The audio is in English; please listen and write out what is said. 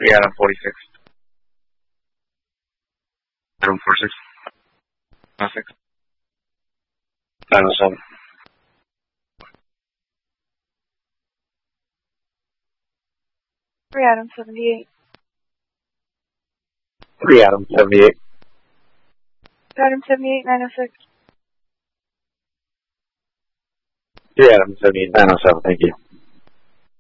3 Adam 46. Adam 46. 96. 907. Adam 78. 3 Adam 78. Adam 78, 906. 3 Adam 78, 907, thank you.